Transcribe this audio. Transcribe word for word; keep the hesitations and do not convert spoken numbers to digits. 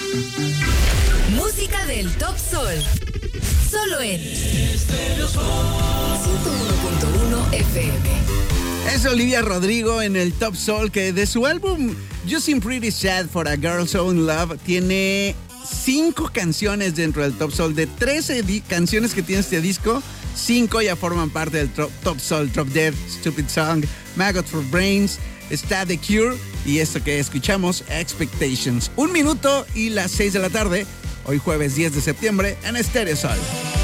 Música del Top Soul. Solo en ciento uno punto uno F M. Es Olivia Rodrigo en el Top Soul, que de su álbum You Seem Pretty Sad for a Girl So in Love tiene cinco canciones dentro del Top Soul. De trece di- canciones que tiene este disco, cinco ya forman parte del tro- Top Soul: Drop Dead, Stupid Song, Maggot for Brains, está The Cure y esto que escuchamos, Expectations. Un minuto y las seis de la tarde, hoy jueves diez de septiembre, en Stereo Soul.